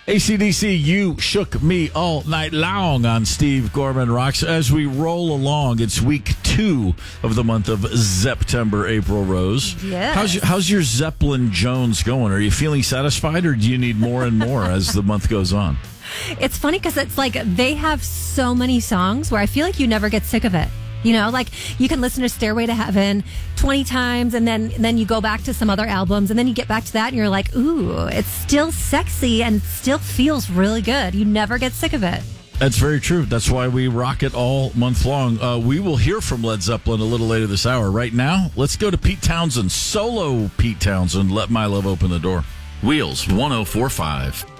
AC/DC, You Shook Me All Night Long on Steve Gorman Rocks. As we roll along, it's week 2 of the month of September, April Rose. Yes. How's your Zeppelin Jones going? Are you feeling satisfied, or do you need more and more as the month goes on? It's funny because it's like they have so many songs where I feel like you never get sick of it. You know, like you can listen to Stairway to Heaven 20 times and then you go back to some other albums and then you get back to that and you're like, ooh, it's still sexy and still feels really good. You never get sick of it. That's very true. That's why we rock it all month long. We will hear from Led Zeppelin a little later this hour. Right now, let's go to Pete Townsend. Solo Pete Townsend, Let My Love Open the Door. Wheels 104.5.